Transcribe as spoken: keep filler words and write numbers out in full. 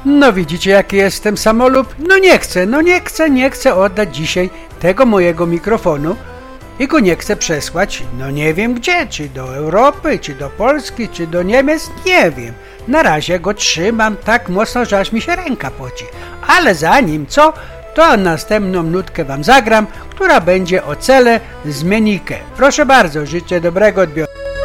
No widzicie, jaki jestem samolub? No nie chcę, no nie chcę, nie chcę oddać dzisiaj tego mojego mikrofonu i go nie chcę przesłać, no nie wiem gdzie, czy do Europy, czy do Polski, czy do Niemiec, nie wiem. Na razie go trzymam tak mocno, że aż mi się ręka poci. Ale zanim co, to następną nutkę wam zagram, która będzie o cele z Menikę. Proszę bardzo, życzę dobrego odbioru.